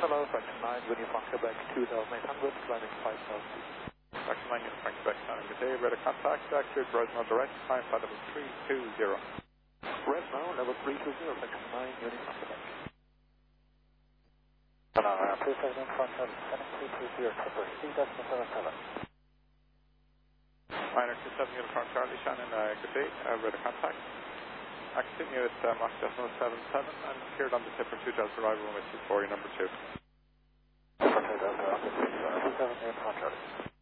Hello, Fraction 9, Uniform Quebec 2800, climbing 5000. Fraction 9, Uniform Quebec, sounding good day. Radar contact, accurate, Resmo direct, climb flight level 320. Resmo, level 320, Fraction 9, Uniform Quebec. Hello, 27 Uniform Quebec, 7320, Clipper, C.77. Minor 27 Uniform Charlie, Shannon, good day. Radar contact. I continue with Mach 77 and appeared on the Tipper 2 Delta arrival with 240 number 2. Tipper 2 Delta, 27 Uniform Charlie.